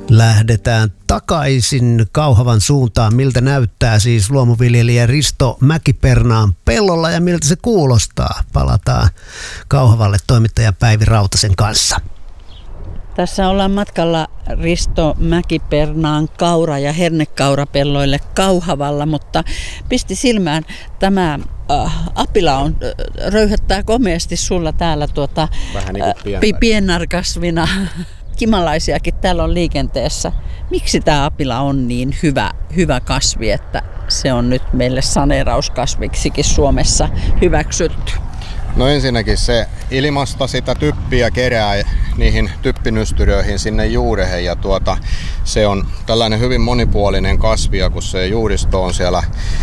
Lähdetään takaisin Kauhavan suuntaan. Miltä näyttää siis luomuviljelijä Risto Mäki-Pernaan pellolla ja miltä se kuulostaa? Palataan Kauhavalle toimittaja Päivi Rautasen kanssa. Tässä ollaan matkalla Risto Mäki-Pernaan kaura- ja hernekaurapelloille Kauhavalla, mutta pisti silmään tämä apila on, röyhöttää komeasti sulla täällä vähän niin kuin piennarkasvina. Kimalaisiakin täällä on liikenteessä. Miksi tämä apila on niin hyvä kasvi, että se on nyt meille saneerauskasviksikin Suomessa hyväksytty? No ensinnäkin se ilmasta sitä typpiä kerää niihin typpinystyröihin sinne juurehen ja se on tällainen hyvin monipuolinen kasvi ja kun se juuristo on siellä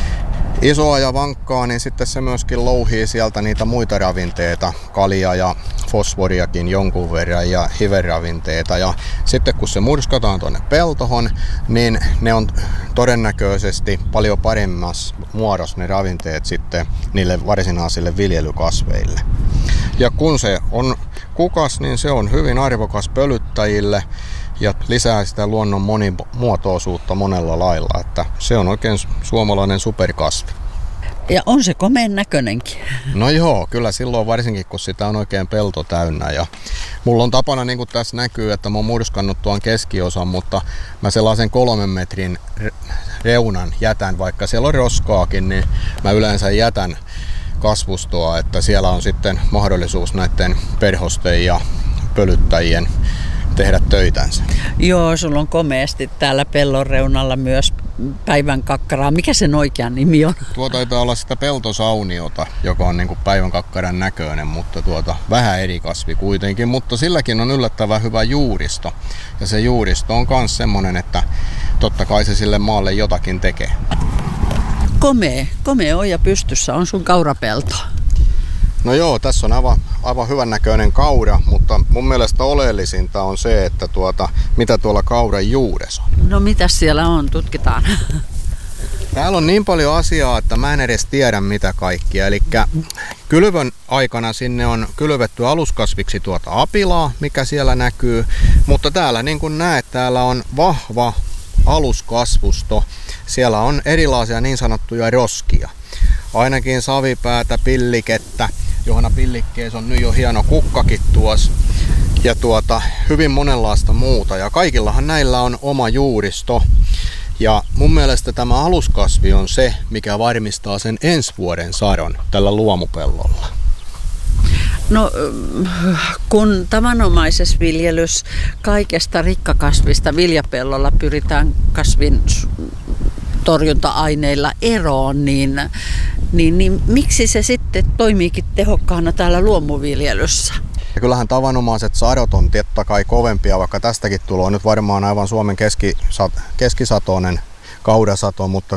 isoa ja vankkaa, niin sitten se myöskin louhii sieltä niitä muita ravinteita, kalia ja fosforiakin jonkun verran ja hiveravinteita. Ja sitten kun se murskataan tuonne peltohon, niin ne on todennäköisesti paljon paremmassa muodossa ne ravinteet sitten niille varsinaisille viljelykasveille. Ja kun se on kukas, niin se on hyvin arvokas pölyttäjille ja lisää sitä luonnon monimuotoisuutta monella lailla, että se on oikein suomalainen superkasvi. Ja on se komeen näköinenkin. No joo, kyllä silloin varsinkin, kun sitä on oikein pelto täynnä. Ja mulla on tapana, niin kuin tässä näkyy, että mä oon murskannut tuon keskiosan, mutta mä sellaisen 3 metrin reunan jätän, vaikka siellä on roskaakin, niin mä yleensä jätän kasvustoa, että siellä on sitten mahdollisuus näiden perhosten ja pölyttäjien tehdä töitänsä. Joo, sulla on komeasti täällä pellon reunalla myös päivän kakkaraa. Mikä sen oikea nimi on? Tuo taitaa olla sitä peltosauniota, joka on niin kuin päivän kakkaran näköinen, mutta vähän eri kasvi kuitenkin. Mutta silläkin on yllättävän hyvä juuristo. Ja se juuristo on myös semmoinen, että totta kai se sille maalle jotakin tekee. Komea oja pystyssä on sun kaurapelto. No joo, tässä on aivan hyvän näköinen kaura, mutta mun mielestä oleellisinta on se, että mitä tuolla kauran juuressa on. No mitäs siellä on? Tutkitaan. Täällä on niin paljon asiaa, että mä en edes tiedä mitä kaikkia. Eli kylvön aikana sinne on kylvetty aluskasviksi apilaa, mikä siellä näkyy. Mutta täällä niin kuin näet, täällä on vahva aluskasvusto. Siellä on erilaisia niin sanottuja roskia. Ainakin savipäätä, pillikettä. Johanna pillikkeessä on nyt jo hieno kukkakin tuossa. Ja hyvin monenlaista muuta. Ja kaikillahan näillä on oma juuristo. Ja mun mielestä tämä aluskasvi on se, mikä varmistaa sen ensi vuoden sadon tällä luomupellolla. No kun tavanomaisessa viljelys kaikesta rikkakasvista viljapellolla pyritään kasvin torjunta-aineilla eroon, niin miksi se sitten toimiikin tehokkaana täällä luomuviljelyssä? Ja kyllähän tavanomaiset sadot on totta kai kovempia, vaikka tästäkin tulee nyt varmaan aivan Suomen keskisatoinen kaudasato, mutta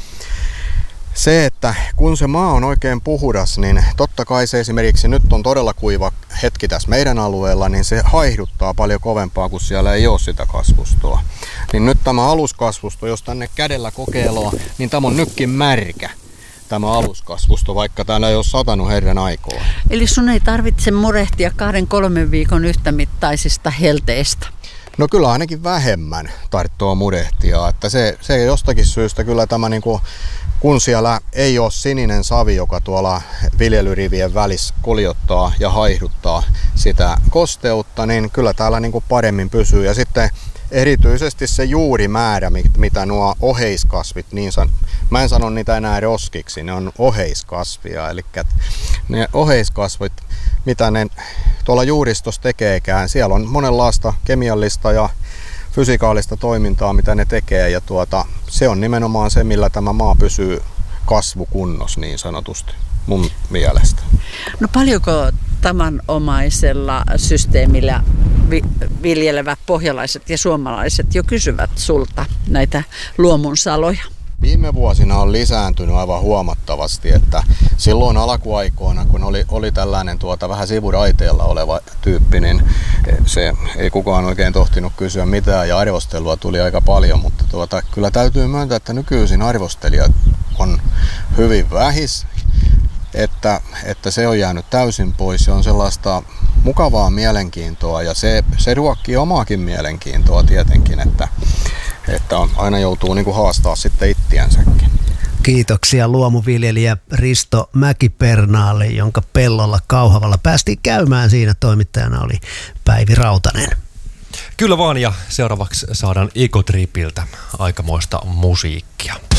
se, että kun se maa on oikein puhdas, niin totta kai se esimerkiksi nyt on todella kuiva hetki tässä meidän alueella, niin se haihduttaa paljon kovempaa, kun siellä ei ole sitä kasvustoa. Niin nyt tämä aluskasvusto, jos tänne kädellä kokeilee, niin tämä on nytkin märkä. Tämä aluskasvusto, vaikka täällä ei ole satanut herran aikaa. Eli sun ei tarvitse murehtia 2-3 viikon yhtämittaisista helteistä? No kyllä ainakin vähemmän tarvitsee murehtia. Että se jostakin syystä kyllä tämä kun siellä ei ole sininen savi, joka tuolla viljelyrivien välissä koljottaa ja haihduttaa sitä kosteutta, niin kyllä täällä paremmin pysyy. Ja sitten erityisesti se juurimäärä, mitä nuo oheiskasvit, mä en sano niitä enää roskiksi, ne on oheiskasvia, eli ne oheiskasvit, mitä ne tuolla juuristossa tekeekään, siellä on monenlaista kemiallista ja fysikaalista toimintaa, mitä ne tekee, ja se on nimenomaan se, millä tämä maa pysyy kasvukunnossa niin sanotusti, mun mielestä. No paljonko tavanomaisella systeemillä viljelevät pohjalaiset ja suomalaiset jo kysyvät sulta näitä luomunsaloja? Viime vuosina on lisääntynyt aivan huomattavasti, että silloin alkuaikoina, kun oli tällainen vähän sivuraiteella oleva tyyppi, niin se ei kukaan oikein tohtinut kysyä mitään ja arvostelua tuli aika paljon, mutta kyllä täytyy myöntää, että nykyisin arvostelijat on hyvin vähis, että se on jäänyt täysin pois. Se on sellaista mukavaa mielenkiintoa ja se ruokkii omaakin mielenkiintoa tietenkin, että aina joutuu niin kuin haastaa sitten ittiänsäkin. Kiitoksia luomuviljelijä Risto Mäki-Pernaalle, jonka pellolla Kauhavalla päästiin käymään. Siinä toimittajana oli Päivi Rautanen. Kyllä vaan, ja seuraavaksi saadaan Ecotripiltä aikamoista musiikkia.